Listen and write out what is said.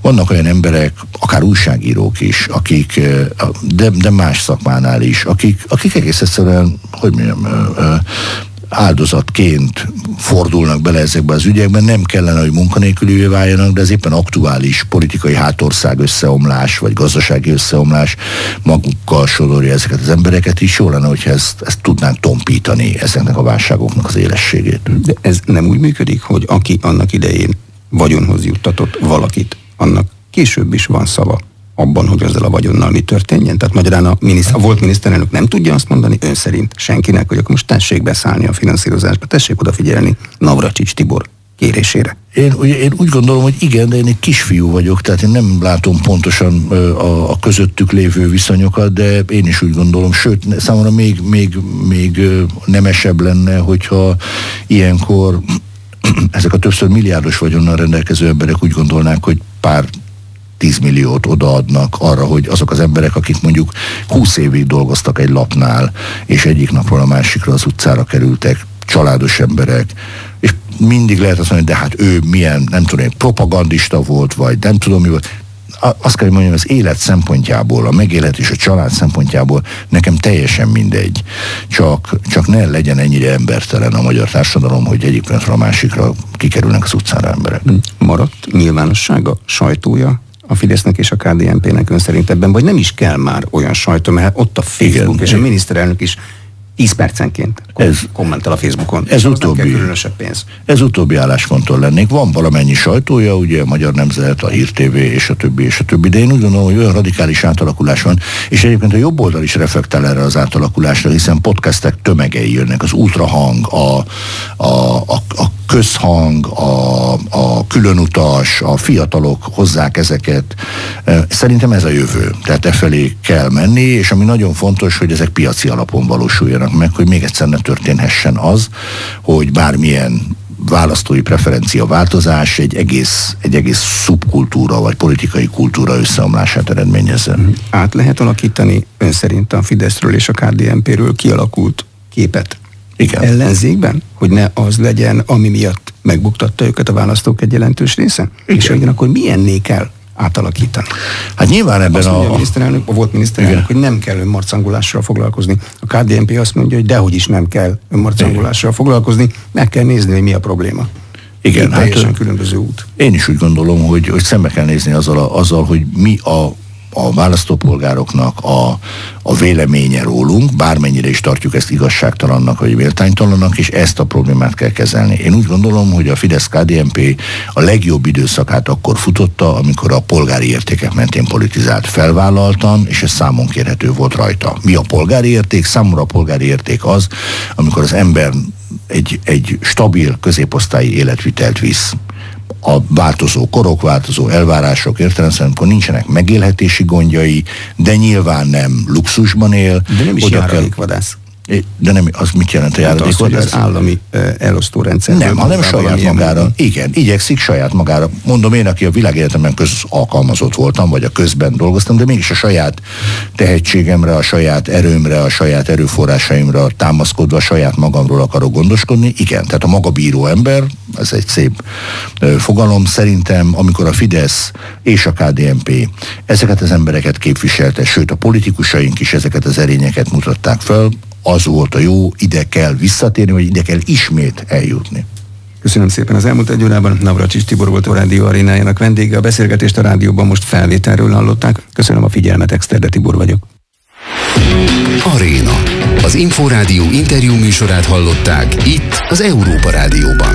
vannak olyan emberek, akár újságírók is, akik, de más szakmánál is, akik egész egyszerűen, hogy mondjam, áldozatként fordulnak bele ezekbe az ügyekben, nem kellene, hogy munkanélkülivé váljanak, de ez éppen aktuális politikai hátország összeomlás, vagy gazdasági összeomlás magukkal sodorja ezeket az embereket is. Jó lenne, hogyha ezt tudnánk tompítani, ezeknek a válságoknak az élességét. De ez nem úgy működik, hogy aki annak idején vagyonhoz juttatott valakit, annak később is van szava abban, hogy ezzel a vagyonnal mi történjen? Tehát magyarán a volt miniszterelnök nem tudja azt mondani ön szerint senkinek, hogy akkor most tessék beszállni a finanszírozásba, tessék odafigyelni Navracsics Tibor kérésére. Én úgy gondolom, hogy igen, de én egy kisfiú vagyok, tehát én nem látom pontosan a közöttük lévő viszonyokat, de én is úgy gondolom, sőt, számomra még nemesebb lenne, hogyha ilyenkor ezek a többször milliárdos vagyonnal rendelkező emberek úgy gondolnák, hogy pár 10 milliót odaadnak arra, hogy azok az emberek, akik mondjuk 20 évig dolgoztak egy lapnál, és egyik napról a másikra az utcára kerültek, családos emberek, és mindig lehet azt mondani, de hát ő milyen, nem tudom, propagandista volt, vagy nem tudom mi volt. Azt kell, hogy mondjam, az élet szempontjából, a megélhetés, a család szempontjából nekem teljesen mindegy. Csak ne legyen ennyire embertelen a magyar társadalom, hogy egyik pillanatra a másikra kikerülnek az utcára emberek. Maradt nyilvánossága, sajtója a Fidesznek és a KDNP-nek ön szerint ebben, vagy nem is kell már olyan sajtó, mert ott a Facebook, igen, és a miniszterelnök is 10 percenként kommentel a Facebookon. Ez utóbbi, ez utóbbi állásponttól lennék. Van valamennyi sajtója, ugye a Magyar Nemzet, a Hír TV és a többi, de én úgy gondolom, hogy olyan radikális átalakulás van, és egyébként a jobb oldal is reflektál erre az átalakulásra, hiszen podcastek tömegei jönnek, az ultrahang, a közhang, a különutas, a fiatalok hozzák ezeket. Szerintem ez a jövő. Tehát felé kell menni, és ami nagyon fontos, hogy ezek piaci alapon valósuljanak meg, hogy még egyszer ne történhessen az, hogy bármilyen választói preferencia változás egy egész szubkultúra vagy politikai kultúra összeomlását eredményezze. Át lehet alakítani ön szerint a Fideszről és a KDNP-ről kialakult képet? Igen. Ellenzékben? Hogy ne az legyen, ami miatt megbuktatta őket a választók egy jelentős része? Igen. És hogy akkor milyenné kell átalakítani? Hát nyilván ebben a volt miniszterelnök, hogy nem kell önmarcangolással foglalkozni. A KDNP azt mondja, hogy dehogy is nem kell önmarcangolással foglalkozni, meg kell nézni, hogy mi a probléma. Igen, teljesen különböző út. Én is úgy gondolom, hogy szembe kell nézni azzal, hogy mi a választópolgároknak a véleménye rólunk, bármennyire is tartjuk ezt igazságtalannak vagy méltánytalannak, és ezt a problémát kell kezelni. Én úgy gondolom, hogy a Fidesz-KDNP a legjobb időszakát akkor futotta, amikor a polgári értékek mentén politizált, felvállaltan, és ez számon kérhető volt rajta. Mi a polgári érték? Számomra a polgári érték az, amikor az ember egy stabil középosztályi életvitelt visz. A változó korok, változó elvárások értelemszerűen, amikor nincsenek megélhetési gondjai, de nyilván nem luxusban él. De nem is járadékvadász. De nem, az mit jelent a járadékvadász? Az állami elosztó rendszer. Nem, hanem saját magára. Igen, igyekszik saját magára. Mondom én, aki a világegyetemen közalkalmazott voltam, vagy a közben dolgoztam, de mégis a saját tehetségemre, a saját erőmre, a saját erőforrásaimra támaszkodva, saját magamról akarok gondoskodni. Igen, tehát a magabíró ember, ez egy szép fogalom. Szerintem, amikor a Fidesz és a KDNP ezeket az embereket képviselte, sőt a politikusaink is ezeket az erényeket mutatták fel, az volt a jó, ide kell visszatérni, vagy ide kell ismét eljutni. Köszönöm szépen. Az elmúlt egy órában Navracsics Tibor volt a Rádió Arénájának vendége. A beszélgetést a rádióban most felvételről hallották. Köszönöm a figyelmet, Exterde Tibor vagyok. Aréna. Az Inforádió interjú műsorát hallották itt az Európa Rádióban.